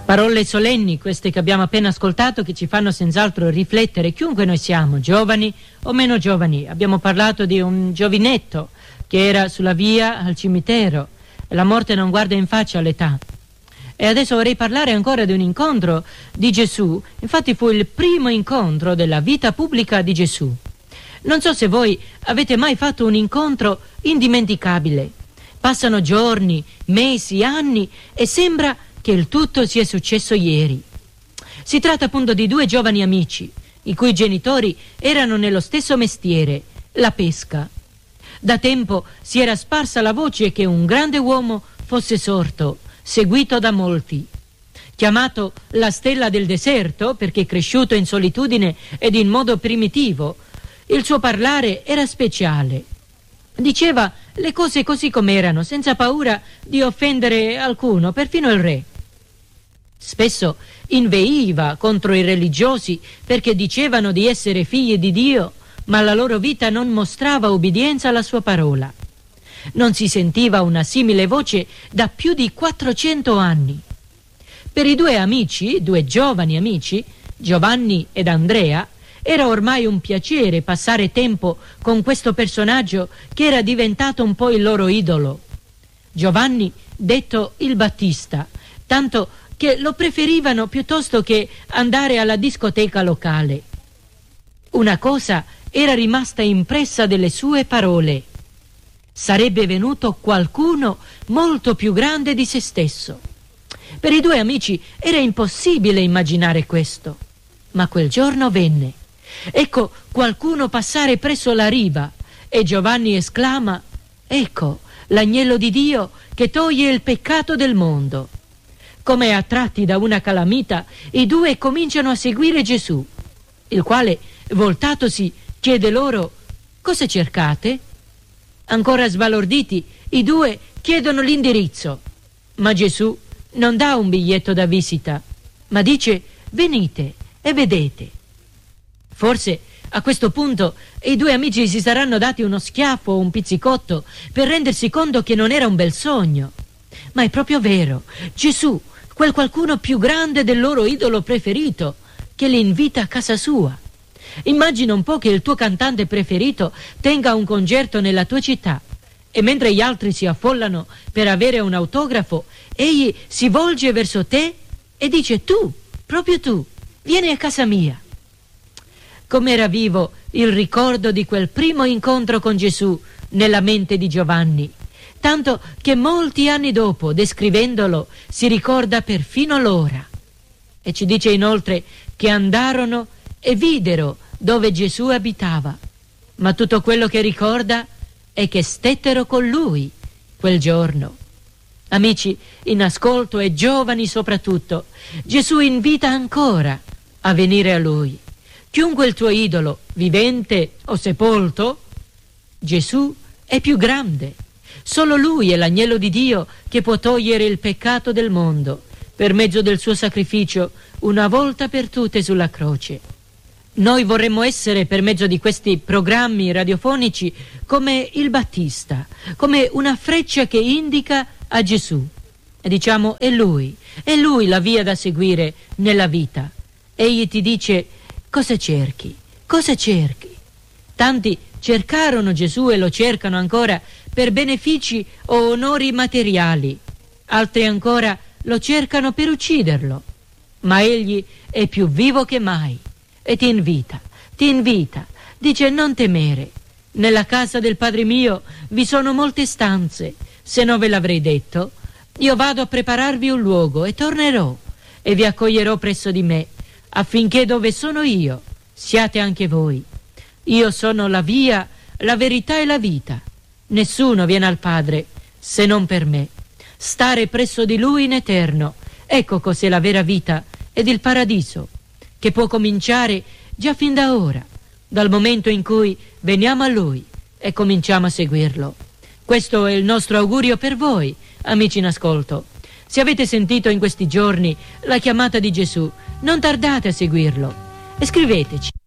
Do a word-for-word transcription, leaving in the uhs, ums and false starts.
Parole solenni queste che abbiamo appena ascoltato, che ci fanno senz'altro riflettere, chiunque noi siamo, giovani o meno giovani. Abbiamo parlato di un giovinetto che era sulla via al cimitero e la morte non guarda in faccia all'età. E adesso vorrei parlare ancora di un incontro di Gesù. Infatti fu il primo incontro della vita pubblica di Gesù. Non so se voi avete mai fatto un incontro indimenticabile. Passano giorni, mesi, anni e sembra che il tutto sia successo ieri. Si tratta appunto di due giovani amici, i cui genitori erano nello stesso mestiere, la pesca. Da tempo si era sparsa la voce che un grande uomo fosse sorto, seguito da molti. Chiamato la stella del deserto, perché cresciuto in solitudine ed in modo primitivo, il suo parlare era speciale. Diceva le cose così com'erano, senza paura di offendere alcuno, perfino il re. Spesso inveiva contro i religiosi perché dicevano di essere figli di Dio, ma la loro vita non mostrava obbedienza alla sua parola. Non si sentiva una simile voce da più di quattrocento anni. Per i due amici, due giovani amici, Giovanni ed Andrea, era ormai un piacere passare tempo con questo personaggio che era diventato un po' il loro idolo. Giovanni, detto il Battista, tanto che lo preferivano piuttosto che andare alla discoteca locale. Una cosa era rimasta impressa delle sue parole: sarebbe venuto qualcuno molto più grande di se stesso. Per i due amici era impossibile immaginare questo, ma quel giorno venne. Ecco qualcuno passare presso la riva e Giovanni esclama: ecco l'agnello di Dio che toglie il peccato del mondo. Come attratti da una calamita, i due cominciano a seguire Gesù, il quale, voltatosi, chiede loro: cosa cercate? Ancora sbalorditi, i due chiedono l'indirizzo, ma Gesù non dà un biglietto da visita, ma dice: venite e vedete. Forse a questo punto i due amici si saranno dati uno schiaffo o un pizzicotto per rendersi conto che non era un bel sogno. Ma è proprio vero, Gesù, quel qualcuno più grande del loro idolo preferito, che li invita a casa sua. Immagina un po' che il tuo cantante preferito tenga un concerto nella tua città e mentre gli altri si affollano per avere un autografo, egli si volge verso te e dice: tu, proprio tu, vieni a casa mia. Com'era vivo il ricordo di quel primo incontro con Gesù nella mente di Giovanni, tanto che molti anni dopo, descrivendolo, si ricorda perfino l'ora. E ci dice inoltre che andarono e videro dove Gesù abitava, ma tutto quello che ricorda è che stettero con lui quel giorno. Amici in ascolto e giovani soprattutto, Gesù invita ancora a venire a lui. Chiunque il tuo idolo, vivente o sepolto, Gesù è più grande. Solo Lui è l'agnello di Dio che può togliere il peccato del mondo per mezzo del suo sacrificio una volta per tutte sulla croce. Noi vorremmo essere, per mezzo di questi programmi radiofonici, come il Battista, come una freccia che indica a Gesù. E diciamo: è Lui, è Lui la via da seguire nella vita. Egli ti dice: cosa cerchi? Cosa cerchi? Tanti cercarono Gesù e lo cercano ancora per benefici o onori materiali. Altri ancora lo cercano per ucciderlo. Ma egli è più vivo che mai e ti invita, ti invita. Dice: non temere. Nella casa del Padre mio vi sono molte stanze. Se non ve l'avrei detto, io vado a prepararvi un luogo e tornerò e vi accoglierò presso di me, affinché dove sono io siate anche voi. Io sono la via, la verità e la vita. Nessuno viene al Padre se non per me. Stare presso di Lui in eterno, ecco cos'è la vera vita ed il paradiso, che può cominciare già fin da ora, dal momento in cui veniamo a Lui e cominciamo a seguirlo. Questo è il nostro augurio per voi, amici in ascolto. Se avete sentito in questi giorni la chiamata di Gesù, non tardate a seguirlo e scriveteci.